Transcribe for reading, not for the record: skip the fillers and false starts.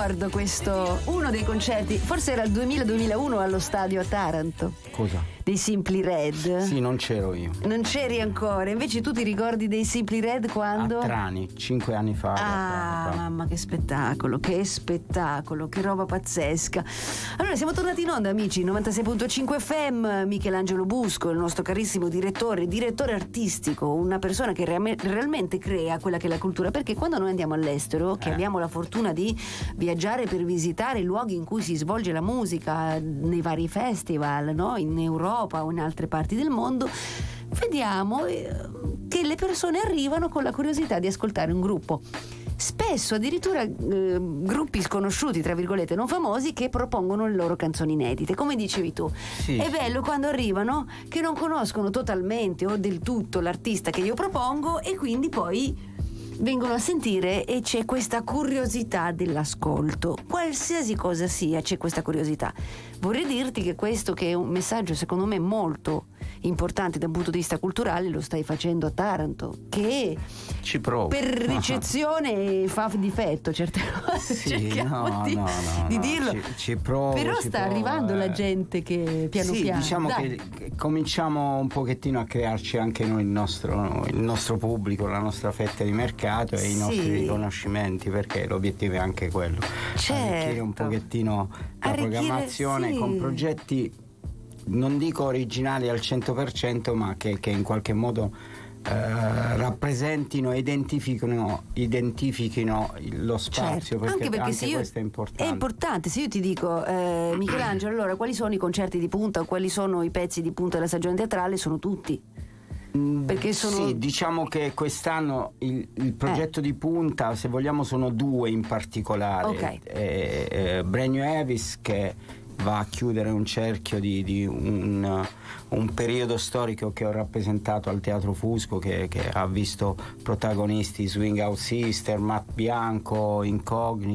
ricordo questo, uno dei concerti, forse era il 2000-2001 allo stadio a Taranto. Cosa? Dei Simply Red. Sì, non c'ero io. Non c'eri ancora, invece tu ti ricordi dei Simply Red quando? A Trani, 5 anni fa. Ah, mamma, che spettacolo, che roba pazzesca. Allora, siamo tornati in onda, amici, 96.5 FM, Michelangelo Busco, il nostro carissimo direttore artistico, una persona che realmente crea quella che è la cultura, perché quando noi andiamo all'estero, che abbiamo la fortuna di viaggiare per visitare i luoghi in cui si svolge la musica, nei vari festival, no? In Europa o in altre parti del mondo, vediamo che le persone arrivano con la curiosità di ascoltare un gruppo, spesso addirittura gruppi sconosciuti, tra virgolette, non famosi, che propongono le loro canzoni inedite, come dicevi tu. Sì. È bello quando arrivano che non conoscono totalmente o del tutto l'artista che io propongo e quindi poi vengono a sentire e c'è questa curiosità dell'ascolto, qualsiasi cosa sia, c'è questa curiosità. Vorrei dirti che questo, che è un messaggio secondo me molto importante da un punto di vista culturale, lo stai facendo a Taranto, che ci provo. Per ricezione fa difetto certe cose. Sì, cerchiamo di dirlo. Ci provo. Però sta arrivando la gente che piano piano. Diciamo che cominciamo un pochettino a crearci anche noi il nostro pubblico, la nostra fetta di mercato e i nostri riconoscimenti, perché l'obiettivo è anche quello. Arricchire un pochettino la programmazione con progetti, non dico originali al 100%, ma che in qualche modo rappresentino e identifichino lo spazio, perché anche questo è importante. È importante. Se io ti dico Michelangelo, allora quali sono i concerti di punta, quali sono i pezzi di punta della stagione teatrale? Sono tutti. Perché Sì, diciamo che quest'anno il progetto di punta, se vogliamo, sono due in particolare. Brand New Avis, che va a chiudere un cerchio di un periodo storico che ho rappresentato al Teatro Fusco, che ha visto protagonisti Swing Out Sister, Matt Bianco, Incognito,